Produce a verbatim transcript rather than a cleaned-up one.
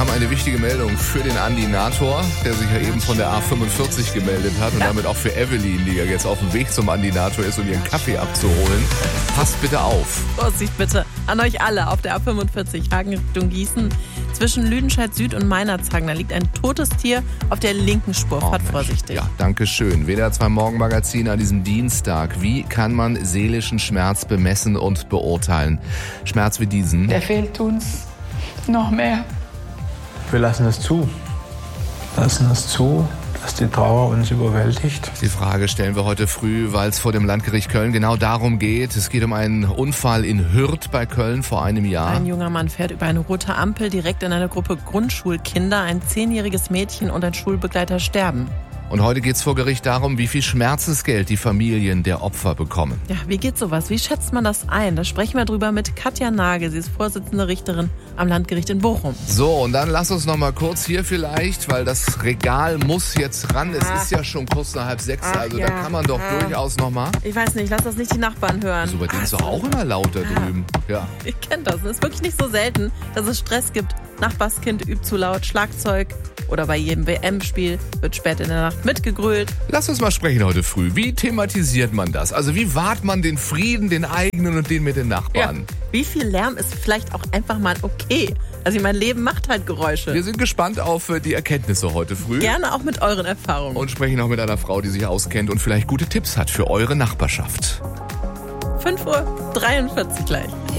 haben eine wichtige Meldung für den Andi Nator, der sich ja eben von der A fünfundvierzig gemeldet hat und Ja. damit auch für Evelyn, die ja jetzt auf dem Weg zum Andi Nator ist, um ihren Kaffee abzuholen. Passt bitte auf. Vorsicht bitte an euch alle auf der A fünfundvierzig Hagen Richtung Gießen. Zwischen Lüdenscheid Süd und Meinerzhagen, da liegt ein totes Tier auf der linken Spur. Oh, Fahrt Mensch. vorsichtig. Ja, danke schön. W D R zwei Morgenmagazin an diesem Dienstag. Wie kann man seelischen Schmerz bemessen und beurteilen? Schmerz wie diesen. Der fehlt uns noch mehr. Wir lassen es zu. Lassen es zu, dass die Trauer uns überwältigt. Die Frage stellen wir heute früh, weil es vor dem Landgericht Köln genau darum geht. Es geht um einen Unfall in Hürth bei Köln vor einem Jahr. Ein junger Mann fährt über eine rote Ampel direkt in eine Gruppe Grundschulkinder. Ein zehnjähriges Mädchen und ein Schulbegleiter sterben. Und heute geht es vor Gericht darum, wie viel Schmerzensgeld die Familien der Opfer bekommen. Ja, wie geht sowas? Wie schätzt man das ein? Da sprechen wir drüber mit Katja Nagel. Sie ist Vorsitzende Richterin am Landgericht in Bochum. So, und dann lass uns noch mal kurz hier vielleicht, weil das Regal muss jetzt ran. Es ist ja schon kurz nach halb sechs, Ach also ja. da kann man doch Ah. durchaus noch mal. Ich weiß nicht, lass das nicht die Nachbarn hören. So, bei denen ist doch auch immer laut da drüben. Ja. Ich kenne das. Es ist wirklich nicht so selten, dass es Stress gibt. Nachbarskind übt zu laut Schlagzeug oder bei jedem W M-Spiel wird spät in der Nacht mitgegrölt. Lass uns mal sprechen heute früh. Wie thematisiert man das? Also wie wahrt man den Frieden, den eigenen und den mit den Nachbarn? Wie viel Lärm ist vielleicht auch einfach mal okay? Also mein Leben macht halt Geräusche. Wir sind gespannt auf äh, die Erkenntnisse heute früh. Gerne auch mit euren Erfahrungen. Und sprechen auch mit einer Frau, die sich auskennt und vielleicht gute Tipps hat für eure Nachbarschaft. fünf Uhr dreiundvierzig gleich.